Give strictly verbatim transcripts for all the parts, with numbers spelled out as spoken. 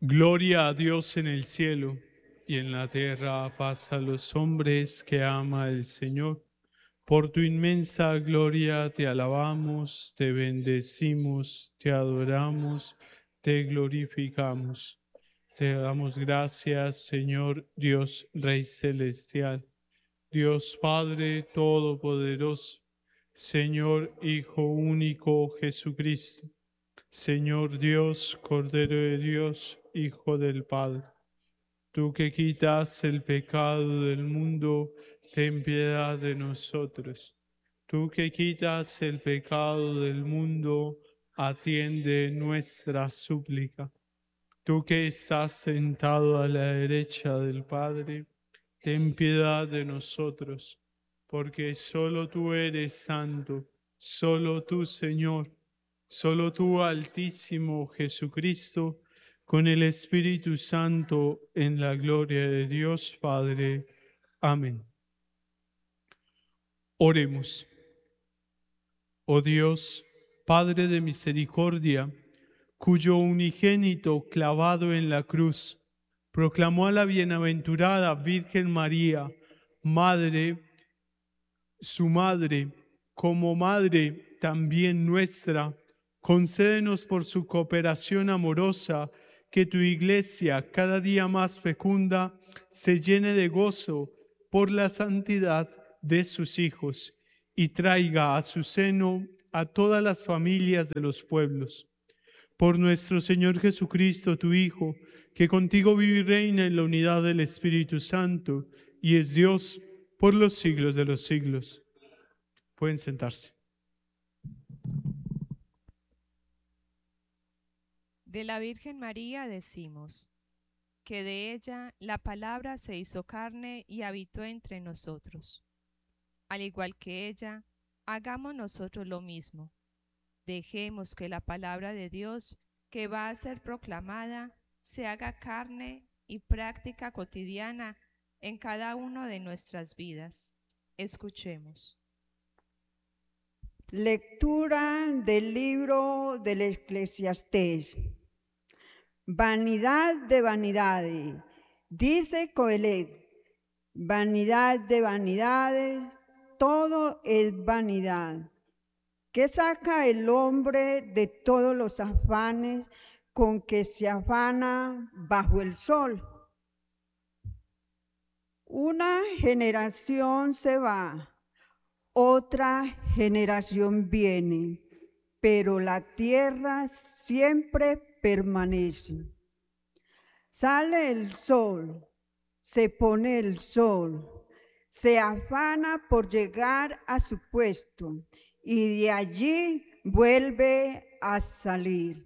Gloria a Dios en el cielo y en la tierra paz a los hombres que ama el Señor. Por tu inmensa gloria te alabamos, te bendecimos, te adoramos, te glorificamos. Te damos gracias, Señor Dios Rey Celestial, Dios Padre Todopoderoso, Señor Hijo único Jesucristo, Señor Dios, Cordero de Dios, Hijo del Padre. Tú que quitas el pecado del mundo, ten piedad de nosotros. Tú que quitas el pecado del mundo, atiende nuestra súplica. Tú que estás sentado a la derecha del Padre, ten piedad de nosotros, porque solo tú eres santo, solo tú, Señor, solo tú, Altísimo Jesucristo, con el Espíritu Santo, en la gloria de Dios Padre. Amén. Oremos. Oh Dios, Padre de misericordia, cuyo unigénito clavado en la cruz proclamó a la bienaventurada Virgen María, Madre, su Madre, como Madre también nuestra, concédenos por su cooperación amorosa que tu Iglesia, cada día más fecunda, se llene de gozo por la santidad de sus hijos y traiga a su seno a todas las familias de los pueblos. Por nuestro Señor Jesucristo, tu Hijo, que contigo vive y reina en la unidad del Espíritu Santo y es Dios por los siglos de los siglos. Pueden sentarse. De la Virgen María decimos, que de ella la palabra se hizo carne y habitó entre nosotros. Al igual que ella, hagamos nosotros lo mismo. Dejemos que la palabra de Dios, que va a ser proclamada, se haga carne y práctica cotidiana en cada una de nuestras vidas. Escuchemos. Lectura del libro del Eclesiastés. Vanidad de vanidades, dice Coelet, vanidad de vanidades, todo es vanidad. ¿Qué saca el hombre de todos los afanes con que se afana bajo el sol? Una generación se va, otra generación viene, pero la tierra siempre permanece. Sale el sol, se pone el sol, se afana por llegar a su puesto y de allí vuelve a salir.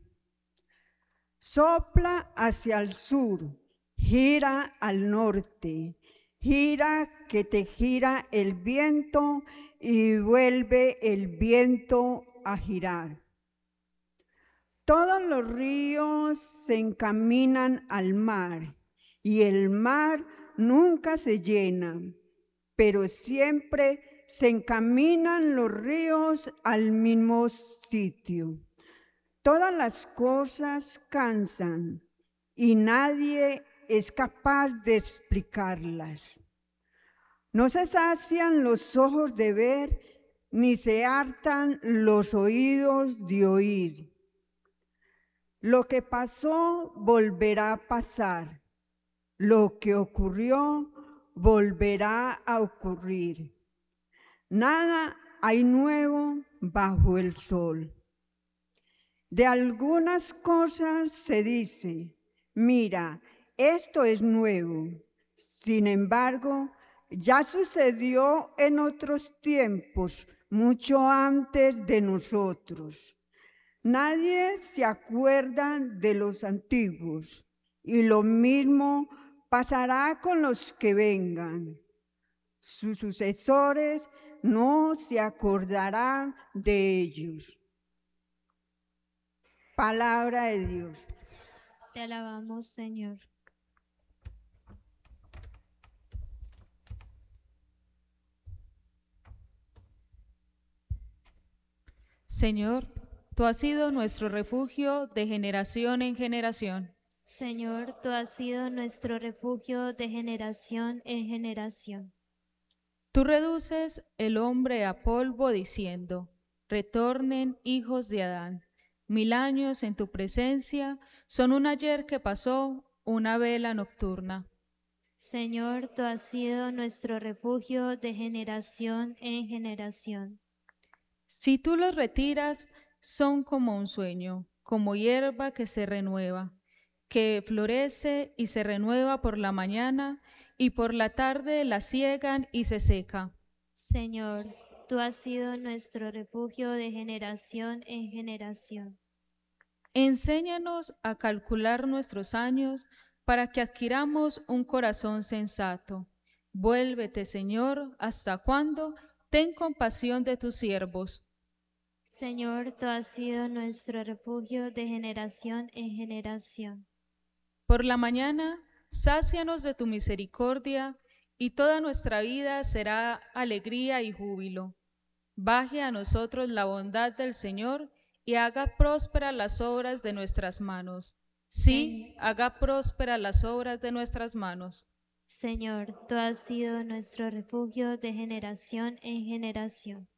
Sopla hacia el sur, gira al norte, gira que te gira el viento y vuelve el viento a girar. Todos los ríos se encaminan al mar y el mar nunca se llena, pero siempre se encaminan los ríos al mismo sitio. Todas las cosas cansan y nadie es capaz de explicarlas. No se sacian los ojos de ver, ni se hartan los oídos de oír. Lo que pasó volverá a pasar. Lo que ocurrió volverá a ocurrir. Nada hay nuevo bajo el sol. De algunas cosas se dice, mira, esto es nuevo. Sin embargo, ya sucedió en otros tiempos, mucho antes de nosotros. Nadie se acuerda de los antiguos, y lo mismo pasará con los que vengan. Sus sucesores no se acordarán de ellos. Palabra de Dios. Te alabamos, Señor. Señor, tú has sido nuestro refugio de generación en generación. Señor, tú has sido nuestro refugio de generación en generación. Tú reduces el hombre a polvo diciendo, retornen hijos de Adán. Mil años en tu presencia son un ayer que pasó, una vela nocturna. Señor, tú has sido nuestro refugio de generación en generación. Si tú los retiras, son como un sueño, como hierba que se renueva, que florece y se renueva por la mañana, y por la tarde la siegan y se seca. Señor, tú has sido nuestro refugio de generación en generación. Enséñanos a calcular nuestros años para que adquiramos un corazón sensato. Vuélvete, Señor, ¿hasta cuándo? Ten compasión de tus siervos. Señor, tú has sido nuestro refugio de generación en generación. Por la mañana, sácianos de tu misericordia, y toda nuestra vida será alegría y júbilo. Baje a nosotros la bondad del Señor y haga prósperas las obras de nuestras manos. Sí, haga prósperas las obras de nuestras manos. Señor, tú has sido nuestro refugio de generación en generación.